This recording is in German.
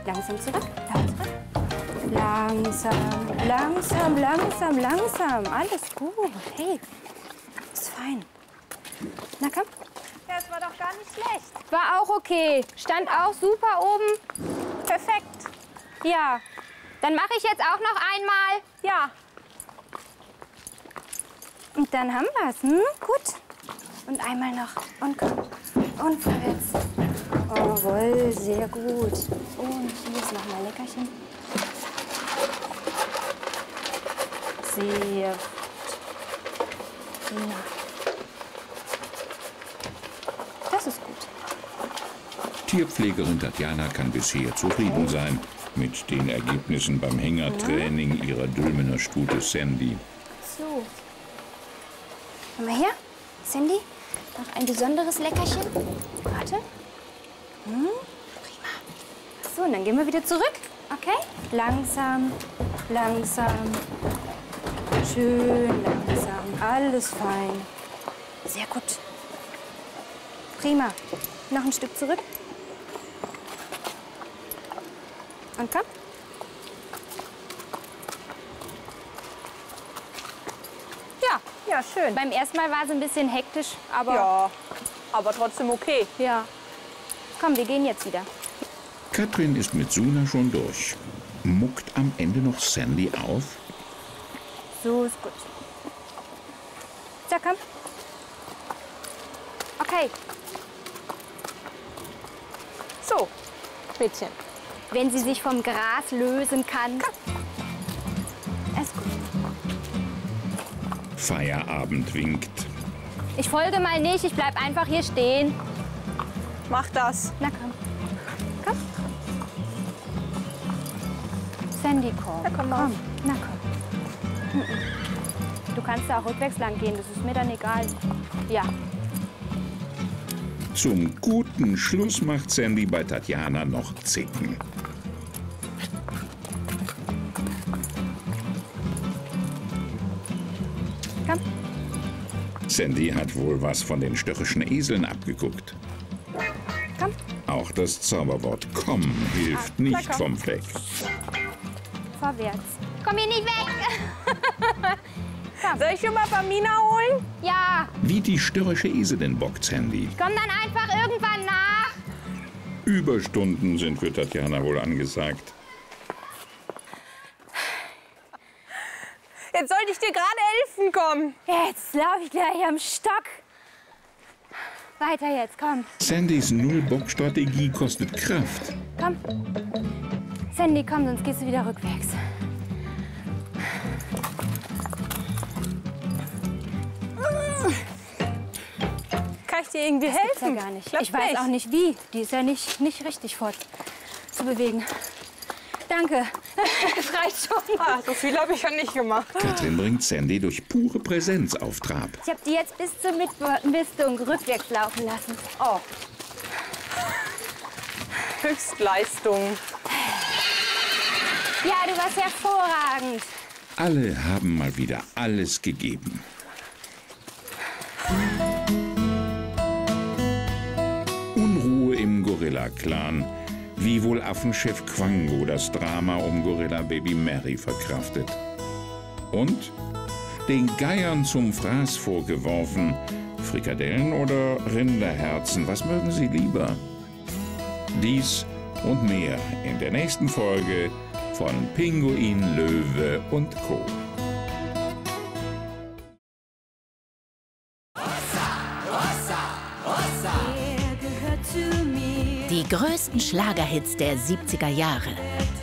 Langsam zurück. Langsam, langsam, langsam, langsam. Alles gut. Hey, ist fein. Na komm. Ja, es war doch gar nicht schlecht. War auch okay. Stand auch super oben. Perfekt. Ja. Dann mache ich jetzt auch noch einmal. Ja. Und dann haben wir es. Gut. Und einmal noch. Und komm. Und vorwärts. Jawohl, sehr gut. Und hier ist noch mal Leckerchen. Sehr gut. Na. Das ist gut. Tierpflegerin Tatjana kann bisher zufrieden sein mit den Ergebnissen beim Hängertraining ihrer Dülmener Stute Sandy. So. Komm mal her, Sandy. Noch ein besonderes Leckerchen. Warte. Prima. So, und dann gehen wir wieder zurück. Okay? Langsam, langsam. Schön langsam. Alles fein. Sehr gut. Prima. Noch ein Stück zurück. Und komm. Ja. Ja, schön. Beim ersten Mal war es ein bisschen hektisch, aber Ja, aber trotzdem okay. ja. Komm, wir gehen jetzt wieder. Katrin ist mit Suna schon durch. Muckt am Ende noch Sandy auf? So ist gut. So, komm. Okay. So, Mädchen. Wenn sie sich vom Gras lösen kann. Ist gut. Feierabend winkt. Ich folge mal nicht, ich bleib einfach hier stehen. Mach das. Na komm. Komm. Sandy, komm. Na, komm mal. Na komm. Du kannst da auch rückwärts lang gehen, das ist mir dann egal. Ja. Zum guten Schluss macht Sandy bei Tatjana noch Zicken. Komm. Sandy hat wohl was von den störrischen Eseln abgeguckt. Komm. Auch das Zauberwort komm hilft nicht komm. vom Fleck. Vorwärts. Komm hier nicht weg. Soll ich schon mal Pamina holen? Ja. Wie die störrische Eselin bockt Sandy. Komm dann einfach irgendwann nach. Überstunden sind für Tatjana wohl angesagt. Jetzt sollte ich dir gerade helfen kommen. Jetzt laufe ich gleich am Stock. Weiter jetzt, komm. Sandys Null-Bock-Strategie kostet Kraft. Komm. Sandy, komm, sonst gehst du wieder rückwärts. Kann ich dir irgendwie Gibt's ja helfen? gar nicht. Klappt Ich weiß auch nicht wie. Die ist ja nicht richtig fort zu bewegen. Danke. Das reicht schon. Ah, so viel habe ich ja nicht gemacht. Katrin bringt Sandy durch pure Präsenz auf Trab. Ich habe die jetzt bis zur Mitmistung rückwärts laufen lassen. Oh. Höchstleistung. Ja, du warst hervorragend. Alle haben mal wieder alles gegeben. Unruhe im Gorilla-Clan. Wie wohl Affenchef Quango das Drama um Gorilla-Baby Mary verkraftet. Und den Geiern zum Fraß vorgeworfen. Frikadellen oder Rinderherzen, was mögen sie lieber? Dies und mehr in der nächsten Folge von Pinguin, Löwe und Co. Die größten Schlagerhits der 70er Jahre.